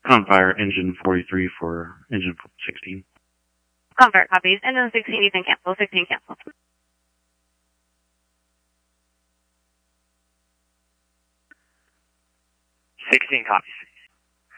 Confire engine 43 for engine 16. Confire copies. Engine 16, you can cancel. 16 cancel. 16 copies.